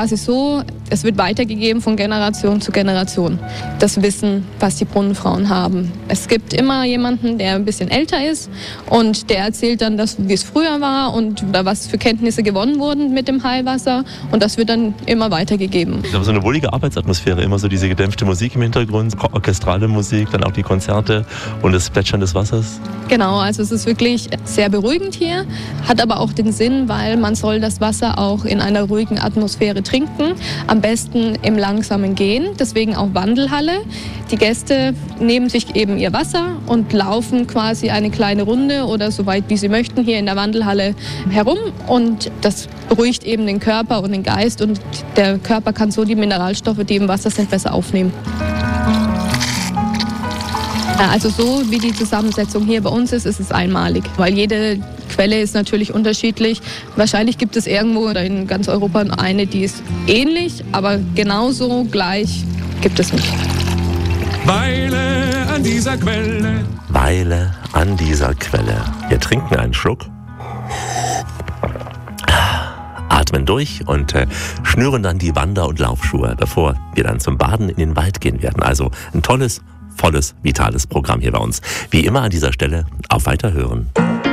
quasi so, es wird weitergegeben von Generation zu Generation. Das Wissen, was die Brunnenfrauen haben. Es gibt immer jemanden, der ein bisschen älter ist und der erzählt dann, wie es früher war und was für Kenntnisse gewonnen wurden mit dem Heilwasser. Und das wird dann immer weitergegeben. Aber so eine wohlige Arbeitsatmosphäre, immer so diese gedämpfte Musik im Hintergrund, orchestrale Musik, dann auch die Konzerte und das Plätschern des Wassers. Genau, also es ist wirklich sehr beruhigend hier, hat aber auch den Sinn, weil man soll das Wasser auch in einer ruhigen Atmosphäre trinken, am besten im langsamen Gehen, deswegen auch Wandelhalle. Die Gäste nehmen sich eben ihr Wasser und laufen quasi eine kleine Runde oder so weit wie sie möchten hier in der Wandelhalle herum und das beruhigt eben den Körper und den Geist und der Körper kann so die Mineralstoffe, die im Wasser sind, besser aufnehmen. Also so wie die Zusammensetzung hier bei uns ist es einmalig, weil jede Quelle ist natürlich unterschiedlich. Wahrscheinlich gibt es irgendwo oder in ganz Europa eine, die ist ähnlich, aber genauso gleich gibt es nicht. Weile an dieser Quelle. Weile an dieser Quelle. Wir trinken einen Schluck, atmen durch und schnüren dann die Wander- und Laufschuhe, bevor wir dann zum Baden in den Wald gehen werden. Also ein tolles, volles, vitales Programm hier bei uns. Wie immer an dieser Stelle auf Weiterhören.